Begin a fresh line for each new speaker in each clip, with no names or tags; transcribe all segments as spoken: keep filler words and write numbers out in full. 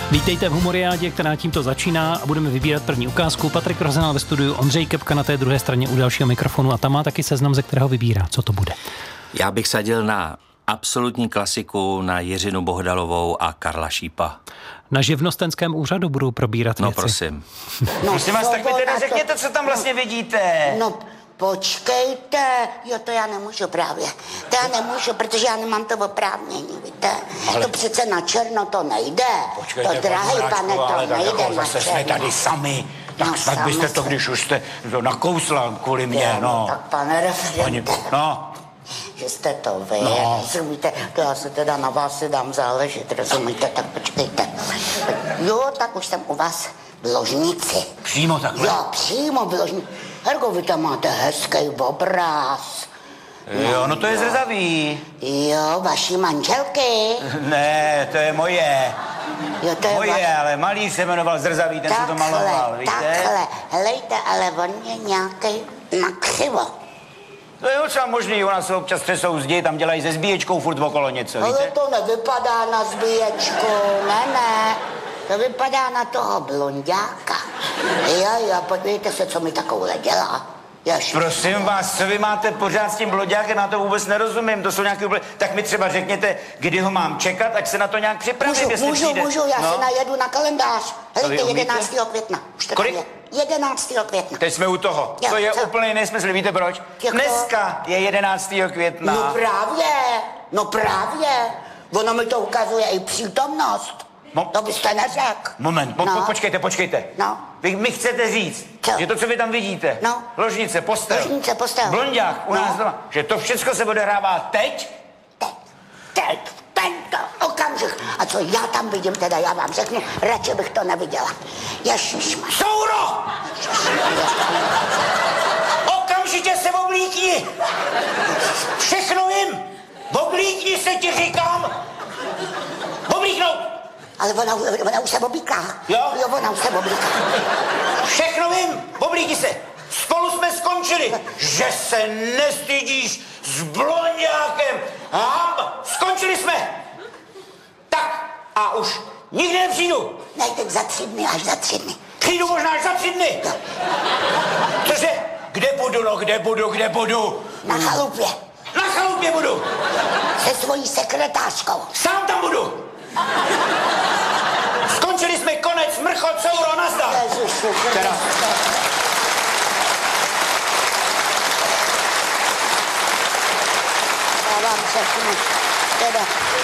Vítejte v Humoriádě, která tímto začíná a budeme vybírat první ukázku. Patrik Rozenál ve studiu, Ondřej Kepka na té druhé straně u dalšího mikrofonu a tam má taky seznam, ze kterého vybírá. Co to bude?
Já bych sadil na absolutní klasiku, na Jiřinu Bohdalovou a Karla Šípa.
Na živnostenském úřadu budou probírat
no,
věci.
Prosím.
No prosím vás, tak mi teda řekněte, co tam vlastně vidíte.
No, počkejte, jo, to já nemůžu právě. To já nemůžu, protože já nemám to oprávnění, víte. Ale... To přece na černo to nejde.
Počkejte,
to drahý pane, to
ale
nejde
jako,
na
zase
černo.
jsme tady sami. Tak
No,
snad byste to, když už jste to nakousla kvůli mě,
Jo,
no.
Tak pane referente,
No.
že jste to vy,
No.
rozumíte, to já se teda na vás si dám záležet, rozumíte, tak počkejte. Jo, tak už jsem u vás v ložnici.
Přímo takhle?
Jo, přímo v ložnici. Herko, vy tam máte hezký obraz.
Jo, no to je zrzavý.
Jo, vaší manželky.
Ne, to je moje.
Jo, to je
Moje,
vaše.
ale malíř se jmenoval Zrzavý, ten se to maloval, víte?
takhle, helejte, ale on je nějaký nakřivo.
To je docela možný, u nás se občas třesou zdi, tam dělají se zbíječkou furt okolo něco,
Ale
víte?
to nevypadá na zbíječku, ne, ne. To vypadá na toho blonďáka. Jo, jo, podívejte se, co mi takovhle dělá. Ježiš.
Prosím vás, co vy máte pořád s tím bloďákem, na to vůbec nerozumím, to jsou nějaké úplně... Tak mi třeba řekněte, kdy ho mám čekat, ať se na to nějak připravím,
Můžu,
jestli
můžu,
přijde.
můžu, já
no.
se najedu na kalendář. Helejte,
umíte?
jedenáctého května. Už to
Kolik?
je. jedenáctého května.
Teď jsme u toho.
Jo,
to je
co?
úplný nesmysl, víte proč?
Jako?
Dneska je jedenáctého května.
No právě, no právě. Ono mi to ukazuje i přítomnost.
No.
To byste neřekl.
Moment, po,
No.
po, počkejte, počkejte.
No.
Vy mi chcete říct,
Co?
že to, co vy tam vidíte,
No.
ložnice, postel,
Ložnice, postel.
blonďák u
No.
nás doma, že to všechno se odehrává teď?
Teď, teď, tento okamžik. A co já tam vidím, teda já vám řeknu, radši bych to neviděla. Ježišmar.
Souro! Okamžitě se oblíkni! Všechno vím! Oblíkni se, ti říkám! Oblíknout!
Ale ona, ona už se oblíká.
Jo?
Jo, ona už se oblíká.
Všechno vím! Oblíkni se! Spolu jsme skončili! Že se nestydíš s blonďákem! Ham! Skončili jsme! Tak a už nikdy nepřijdu!
Ne, teď za tři dny, až za tři dny.
Přijdu možná až za tři dny! Cože? Kde budu, no kde budu, kde budu?
Na chalupě.
Na chalupě budu!
Se svojí sekretářkou.
Sám tam budu! Skončili jsme, konec, mrcho, couro, nazdar!
Ježiši,
Teda.
Já vám řeknu, teda,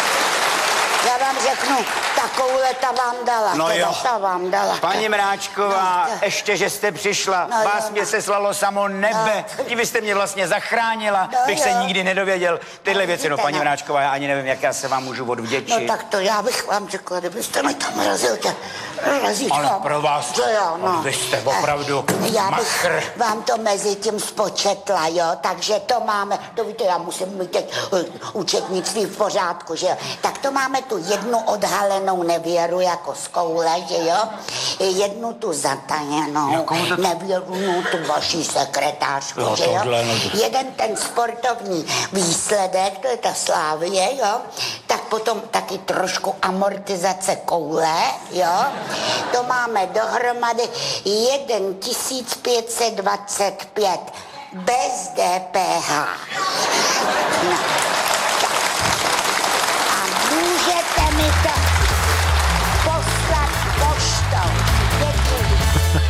já vám řeknu, takovouhle ta vám dala,
No
teda
jo.
ta vám dala.
Paní Mráčková,
No, to-
ještě, že jste přišla,
No
vás
jo,
mě
no.
seslalo samo nebe,
No.
tím vy jste mě vlastně zachránila,
No
bych se
jo.
nikdy nedověděl. Tyhle
No,
věci, no
vidíte,
paní
no.
Mráčková, já ani nevím, jak já se vám můžu
No
odvděčit.
tak to já bych vám řekla, kdybyste mi tam razil tě razítko.
Ale pro vás,
Co jo, no.
vy jste opravdu
Já bych
machr.
vám to mezi tím spočetla, jo, takže to máme, to víte, já musím mít teď uh, účetnictví v pořádku, že jo. Tak to máme tu jednu odhalenou nevěru jako z koule, že jo, jednu tu zatajenou
Jakou to-
nevěru, no, tu vaší sekretářku,
Jo,
že jo.
tohle, no to-
Jeden ten sportovní výsledek, to je ta Slávie, jo, tak potom taky trošku amortizace koule, jo, to máme dohromady jeden tisíc pět set dvacet pět bez D P H. No. Tak. A můžete mi to poslat poštou. Děkuji.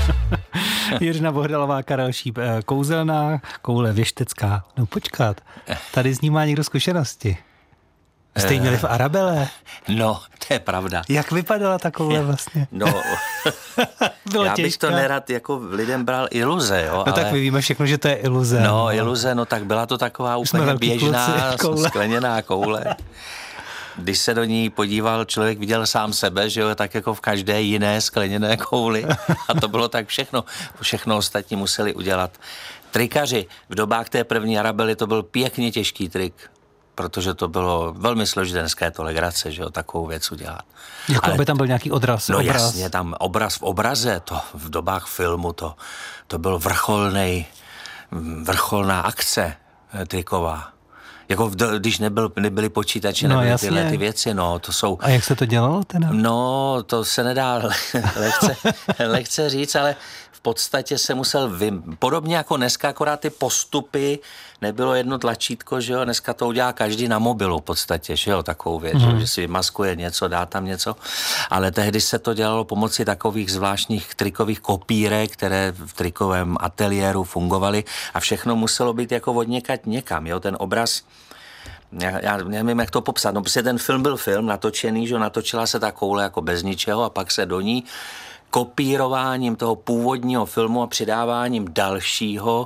Jiřina Bohdalová, Karel Šíp, eh, kouzelná, koule věštecká. No počkat, tady z ní má někdo zkušenosti. Jste ji měli v Arabele?
No, to je pravda.
Jak vypadala ta koule vlastně?
No,
Bylo
já bych
těžká.
to nerad jako lidem bral iluze, jo,
No
ale...
tak my víme všechno, že to je iluze.
No, iluze, no tak byla to taková
jsme
úplně
velký
běžná
kluci, koule.
skleněná koule. Když se do ní podíval, člověk viděl sám sebe, že jo, tak jako v každé jiné skleněné kouli. A to bylo tak všechno. Všechno ostatní museli udělat trikaři. V dobách té první Arabely to byl pěkně těžký trik, protože to bylo velmi složité to legrace, že jo, takovou věc udělat.
Jako
Ale-
by tam byl nějaký odraz.
No
obraz.
jasně, tam obraz v obraze, to v dobách filmu, to, to byl vrcholnej, vrcholná akce eh, triková. Jako v, když nebyl, nebyly počítače,
no,
nebyly
jasně.
tyhle ty věci, no, to jsou...
A jak se to dělalo teda?
No, to se nedá lehce, lehce říct, ale v podstatě se musel vy... Podobně jako dneska, akorát ty postupy, nebylo jedno tlačítko, že jo, dneska to udělá každý na mobilu v podstatě, že jo, takovou věc, mm. že si vymaskuje něco, dá tam něco, ale tehdy se to dělalo pomocí takových zvláštních trikových kopírek, které v trikovém ateliéru fungovaly a všechno muselo být jako odněkat někam, jo, ten obraz. Já, já nevím, jak to popsat. No, prostě ten film byl film natočený, že natočila se ta koule jako bez ničeho a pak se do ní kopírováním toho původního filmu a přidáváním dalšího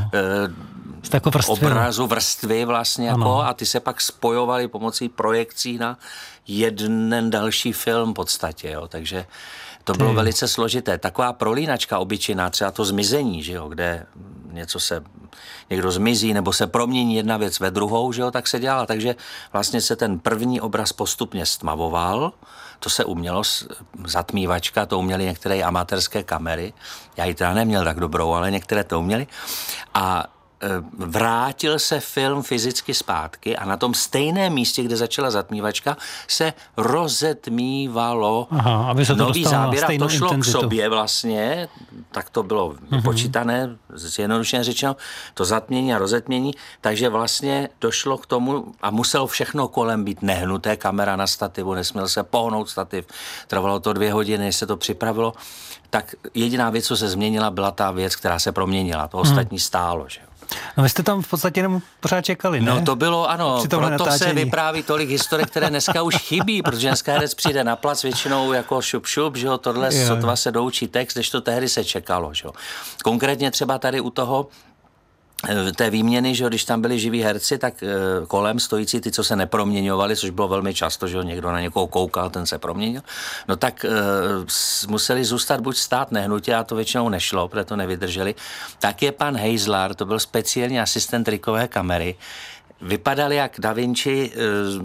e,
obrazu, vrstvy vlastně jako, a ty se pak spojovaly pomocí projekcí na jeden další film v podstatě, jo, takže to bylo velice složité. Taková prolínačka obyčejná, třeba to zmizení, že jo, kde něco se, někdo zmizí nebo se promění jedna věc ve druhou, že jo, tak se dělala. Takže vlastně se ten první obraz postupně stmavoval, to se umělo, zatmívačka, to uměly některé amatérské kamery. Já ji teda neměl tak dobrou, ale některé to uměly. A vrátil se film fyzicky zpátky a na tom stejném místě, kde začala zatmívačka, se rozetmívalo.
Aha, aby se to
nový záběr a to šlo
intenzitu.
K sobě vlastně, tak to bylo vypočítané, mm-hmm. jednoduše řečeno, to zatmění a rozetmění, takže vlastně došlo k tomu a muselo všechno kolem být nehnuté, kamera na stativu, nesměl se pohnout stativ, trvalo to dvě hodiny, než se to připravilo, tak jediná věc, co se změnila, byla ta věc, která se proměnila, to ostatní stálo, že jo.
No vy jste tam v podstatě jenom pořád čekali, ne?
No to bylo, ano, proto
natáčení.
Se vypráví tolik historik, které dneska už chybí, protože dneska herec přijde na plac většinou jako šup šup, že jo, tohle je. Sotva se doučí text, když to tehdy se čekalo, že jo. Konkrétně třeba tady u toho té výměny, že když tam byli živí herci, tak kolem stojící ty, co se neproměňovali, což bylo velmi často, že někdo na někoho koukal, ten se proměnil, no tak uh, museli zůstat buď stát nehnutě, a to většinou nešlo, protože to nevydrželi. Tak je pan Heisler, to byl speciální asistent trikové kamery, vypadal jak Da Vinci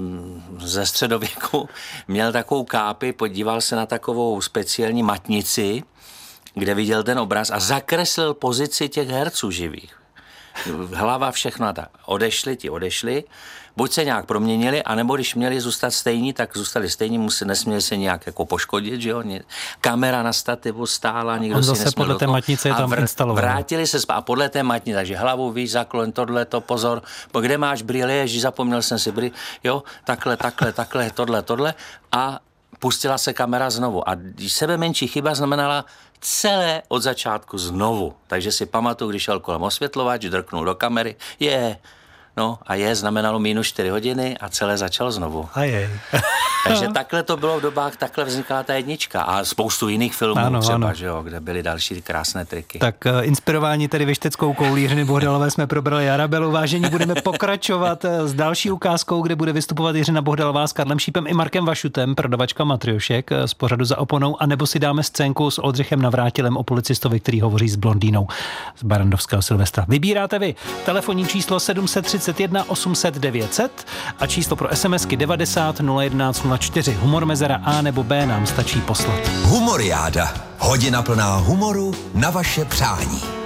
ze středověku, měl takovou kápi, podíval se na takovou speciální matnici, kde viděl ten obraz a zakreslil pozici těch herců živých. Hlava, všechno a tak. Odešli, ti odešli, buď se nějak proměnili, anebo když měli zůstat stejní, tak zůstali stejní, musí, nesměli se nějak jako poškodit, že jo? Kamera na stativu stála, nikdo si nesměl
podle té matnice je tam
vr-
instaloval.
Vrátili se a podle té matnice, takže hlavu víš, zaklon, tohle, to pozor, kde máš brýle, ježi, zapomněl jsem si brýle, jo, takhle, takhle, takhle, tohle, tohle a pustila se kamera znovu. A sebe menší chyba znamenala celé od začátku znovu. Takže si pamatuju, když šel kolem osvětlovač, drknul do kamery, je, no a je, znamenalo minus čtyři hodiny a celé začal znovu.
A je.
Takže takhle to bylo v dobách, takhle vznikala ta jednička a spoustu jiných filmů ano, třeba, ano. Že jo, kde byly další krásné triky.
Tak uh, inspirováni tedy Věšteckou koulí Jiřiny Bohdalové jsme probrali Arabelu. Vážení, budeme pokračovat s další ukázkou, kde bude vystupovat Jiřina Bohdalová s Karlem Šípem i Markem Vašutem, prodavačka matriošek z pořadu Za oponou, anebo si dáme scénku s Oldřichem Navrátilem o policistovi, který hovoří s blondýnou z Barandovského Silvestra. Vybíráte vy telefonní číslo sedm set třicet jedna osm set devět set a číslo pro SMSky devadesát nula jedenáct nula čtyři. Humor mezera A nebo B nám stačí poslat.
Humoriáda. Hodina plná humoru na vaše přání.